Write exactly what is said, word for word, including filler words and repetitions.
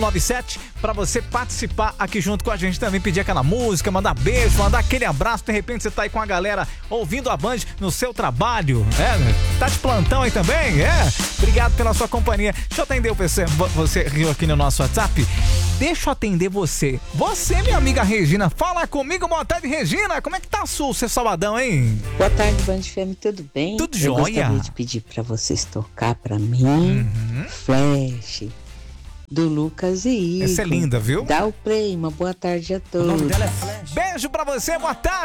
nove sete para você participar aqui junto com a gente também, pedir aquela música, mandar beijo, mandar aquele abraço. De repente você tá aí com a galera ouvindo a Band no seu trabalho, é? Tá de plantão aí também, é? Obrigado pela sua companhia. Deixa eu atender o você, você riu aqui no nosso WhatsApp. Deixa eu atender você. Você, minha amiga Regina, fala comigo. Boa tarde, Regina. Como é que tá o seu sabadão, hein? Boa tarde, Band F M, tudo bem? Tudo Eu jóia. gostaria de pedir pra vocês tocar pra mim Uhum. Flash do Lucas e Igor. Essa é linda, viu? Dá o play, uma boa tarde a O nome todos. dela é Flash. Beijo pra você, boa tarde.